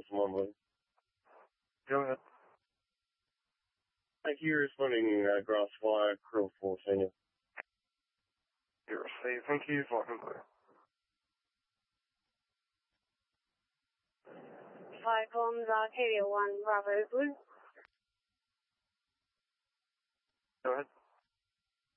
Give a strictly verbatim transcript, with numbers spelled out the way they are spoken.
Mumbling. Go ahead. Thank you, responding, uh, Grass Fire, Krill four, Senior. You're received. Thank you. Falcon Blue. Five bombs, Arcadia one, Bravo Blue. Go ahead.